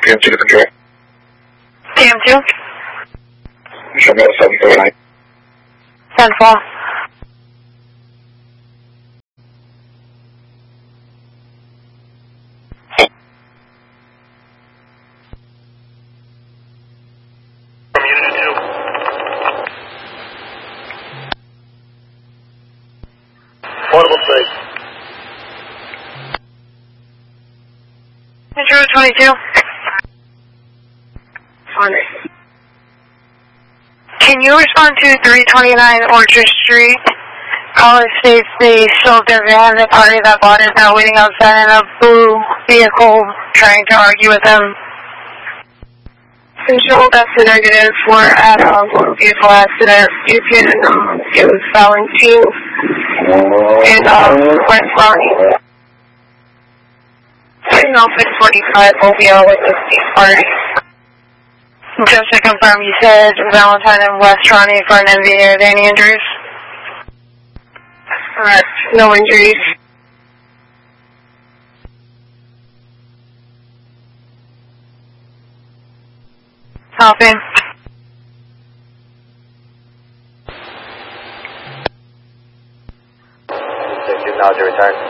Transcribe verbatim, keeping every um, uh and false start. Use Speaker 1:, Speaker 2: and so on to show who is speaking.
Speaker 1: T M two to control.
Speaker 2: T M two?
Speaker 1: Show me seven four nine.
Speaker 2: ten four.
Speaker 3: From Unit two. Portable space.
Speaker 2: Intruder twenty-two.
Speaker 4: On it.
Speaker 2: Can you respond to three twenty-nine Orchard Street? Caller states they sold their van. The party that bought it is now waiting outside in a blue vehicle trying to argue with them.
Speaker 4: Control, that's a negative for at a motor vehicle accident. You can, um, it was Valentine and, um, West Ronnie. Right now, six forty-five will be out with the state party.
Speaker 2: Just to confirm, you said Valentine and West Ronnie for an M V A. Are there any injuries?
Speaker 4: Correct. No injuries.
Speaker 2: Copy.
Speaker 3: Thank you. Now to return.